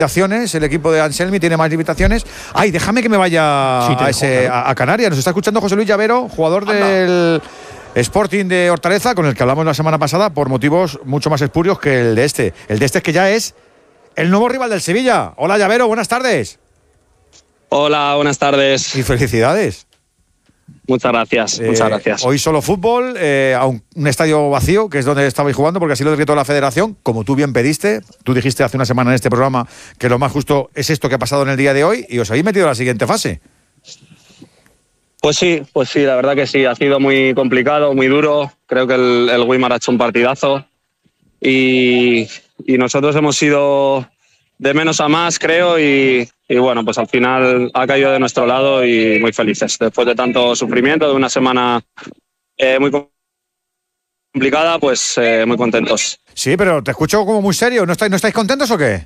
limitaciones, el equipo de Anselmi tiene más limitaciones. Ay, déjame que me vaya a Canarias. Nos está escuchando José Luis Llavero, jugador del Sporting de Hortaleza, con el que hablamos la semana pasada por motivos mucho más espurios que el de este. El de este es que ya es el nuevo rival del Sevilla. Hola Llavero, buenas tardes. Hola, buenas tardes. Y felicidades. Muchas gracias. Hoy solo fútbol, a un estadio vacío, que es donde estabais jugando, porque así lo decretó la federación, como tú bien pediste. Tú dijiste hace una semana en este programa que lo más justo es esto que ha pasado en el día de hoy, y os habéis metido a la siguiente fase. Pues sí, la verdad que sí. Ha sido muy complicado, muy duro. Creo que el Weimar ha hecho un partidazo. Y nosotros hemos ido de menos a más, creo, y bueno, pues al final ha caído de nuestro lado y muy felices. Después de tanto sufrimiento, de una semana muy complicada, pues muy contentos. Sí, pero te escucho como muy serio. ¿No estáis contentos o qué?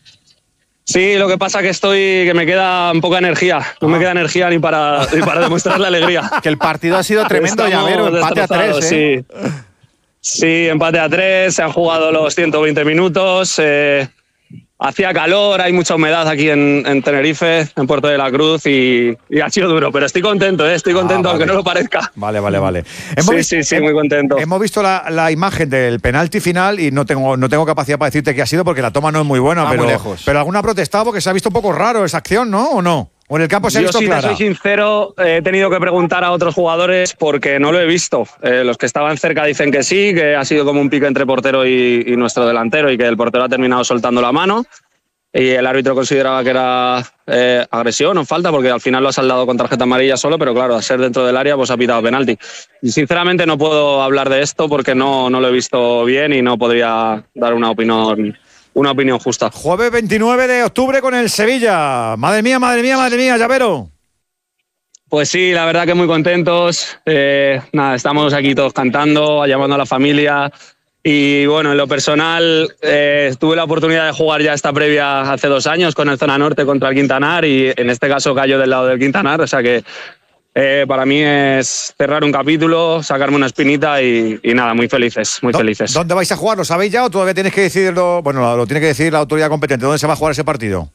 Sí, lo que pasa que me queda poca energía. No me queda energía ni para demostrar la alegría. Que el partido ha sido tremendo, Llavero, empate a 3, ¿eh? Sí, empate a 3, se han jugado los 120 minutos. Hacía calor, hay mucha humedad aquí en Tenerife, en Puerto de la Cruz, y ha sido duro, pero estoy contento, vale. Aunque no lo parezca. Vale. Sí, muy contento. Hemos visto la imagen del penalti final y no tengo capacidad para decirte qué ha sido porque la toma no es muy buena, muy lejos. Pero alguna ha protestado porque se ha visto un poco raro esa acción, ¿no? ¿O no? ¿O en el campo se ha visto clara? Yo, si te soy sincero, he tenido que preguntar a otros jugadores porque no lo he visto. Los que estaban cerca dicen que sí, que ha sido como un pique entre portero y nuestro delantero y que el portero ha terminado soltando la mano. Y el árbitro consideraba que era agresión o falta porque al final lo ha saldado con tarjeta amarilla solo, pero claro, al ser dentro del área pues ha pitado penalti. Y sinceramente no puedo hablar de esto porque no lo he visto bien y no podría dar una opinión justa. Jueves 29 de octubre con el Sevilla. Madre mía, Llavero. Pues sí, la verdad que muy contentos. Estamos aquí todos cantando, llamando a la familia. Y bueno, en lo personal, tuve la oportunidad de jugar ya esta previa hace 2 años con el Zona Norte contra el Quintanar y en este caso cayó del lado del Quintanar, o sea que para mí es cerrar un capítulo, sacarme una espinita y nada, muy felices. ¿Dónde vais a jugar? ¿Lo sabéis ya o todavía tenéis que decidirlo? Bueno, lo tiene que decidir la autoridad competente. ¿Dónde se va a jugar ese partido?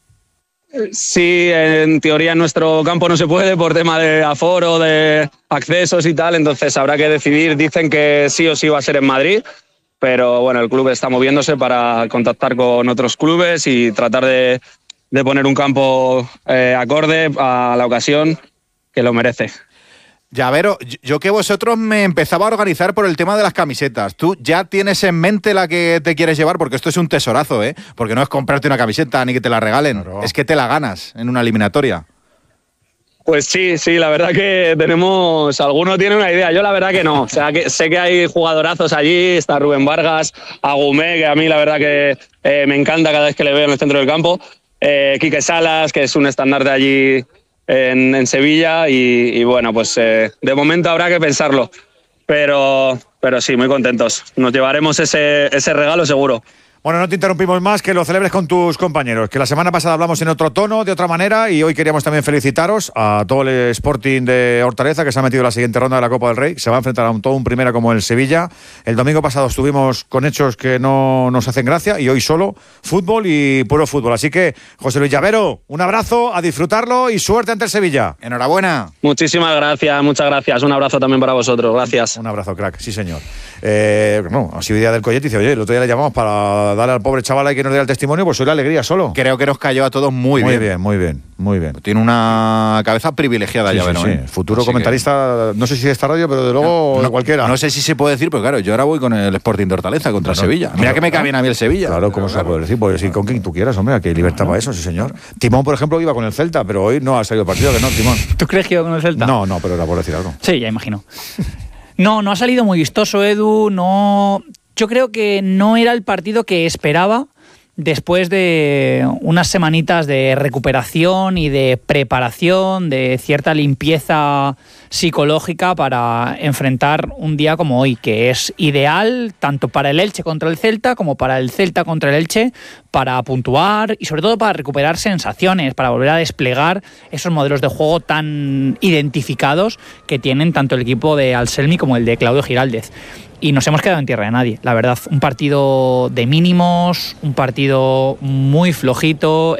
Sí, en teoría en nuestro campo no se puede por tema de aforo, de accesos y tal, entonces habrá que decidir. Dicen que sí o sí va a ser en Madrid. Pero bueno, el club está moviéndose para contactar con otros clubes y tratar de poner un campo acorde a la ocasión que lo merece. Llavero, yo que vosotros me empezaba a organizar por el tema de las camisetas. ¿Tú ya tienes en mente la que te quieres llevar? Porque esto es un tesorazo, ¿eh? Porque no es comprarte una camiseta ni que te la regalen. Claro. Es que te la ganas en una eliminatoria. Pues sí, la verdad que alguno tiene una idea, yo la verdad que no, o sea, que sé que hay jugadorazos allí, está Rubén Vargas, Agumé, que a mí la verdad que me encanta cada vez que le veo en el centro del campo, Quique Salas, que es un estandarte allí en Sevilla y bueno, pues de momento habrá que pensarlo, pero sí, muy contentos, nos llevaremos ese regalo seguro. Bueno, no te interrumpimos más, que lo celebres con tus compañeros, que la semana pasada hablamos en otro tono, de otra manera, y hoy queríamos también felicitaros a todo el Sporting de Hortaleza, que se ha metido en la siguiente ronda de la Copa del Rey, se va a enfrentar a todo un primera como el Sevilla. El domingo pasado estuvimos con hechos que no nos hacen gracia, y hoy solo fútbol y puro fútbol. Así que, José Luis Llavero, un abrazo, a disfrutarlo y suerte ante el Sevilla. Enhorabuena. Muchísimas gracias, muchas gracias. Un abrazo también para vosotros, gracias. Un abrazo, crack, sí señor. Ha sido idea del Collet y dice, oye, el otro día le llamamos para darle al pobre chaval ahí que nos diera el testimonio, pues hoy la alegría solo. Creo que nos cayó a todos muy bien. Muy bien. Tiene una cabeza privilegiada, ya sí. Futuro así comentarista, no sé si de esta radio, pero de luego no cualquiera. No sé si se puede decir, pero claro, yo ahora voy con el Sporting de Hortaleza contra Sevilla. Mira que me cae bien a mí el Sevilla. Claro, ¿cómo se puede decir? Pues sí, con quien tú quieras, hombre, que libertad para eso, sí señor. Timón, por ejemplo, iba con el Celta, pero hoy no ha salido partido, que no, Timón. ¿Tú crees que iba con el Celta? No, pero era por decir algo. Sí, ya imagino. No ha salido muy vistoso, Edu, no. Yo creo que no era el partido que esperaba después de unas semanitas de recuperación y de preparación, de cierta limpieza psicológica para enfrentar un día como hoy, que es ideal tanto para el Elche contra el Celta como para el Celta contra el Elche, para puntuar y sobre todo para recuperar sensaciones, para volver a desplegar esos modelos de juego tan identificados que tienen tanto el equipo de Anselmi como el de Claudio Giraldez. Y nos hemos quedado en tierra de nadie, la verdad. Un partido de mínimos, un partido muy flojito.